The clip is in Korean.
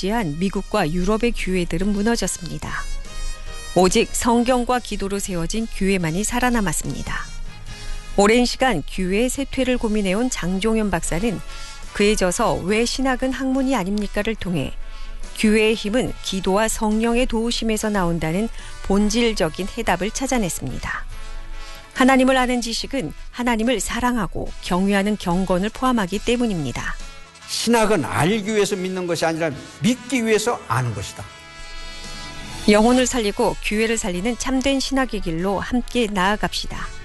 유지한 미국과 유럽의 교회들은 무너졌습니다. 오직 성경과 기도로 세워진 교회만이 살아남았습니다. 오랜 시간 교회의 쇠퇴를 고민해온 장종현 박사는 그에 져서 왜 신학은 학문이 아닙니까를 통해 교회의 힘은 기도와 성령의 도우심에서 나온다는 본질적인 해답을 찾아냈습니다. 하나님을 아는 지식은 하나님을 사랑하고 경외하는 경건을 포함하기 때문입니다. 신학은 알기 위해서 믿는 것이 아니라 믿기 위해서 아는 것이다. 영혼을 살리고 교회를 살리는 참된 신학의 길로 함께 나아갑시다.